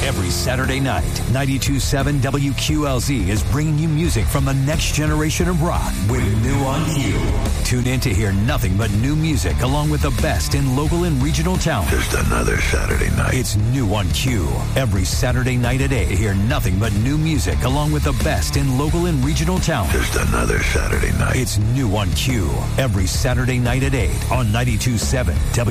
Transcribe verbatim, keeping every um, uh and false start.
Every Saturday night, ninety-two point seven W Q L Z is bringing you music from the next generation of rock with New on Q. Tune in to hear nothing but new music along with the best in local and regional talent. Just another Saturday night. It's New on Q. Every Saturday night at eight, hear nothing but new music along with the best in local and regional talent. Just another Saturday night. It's New on Q. Every Saturday night at eight on ninety-two point seven W Q L Z.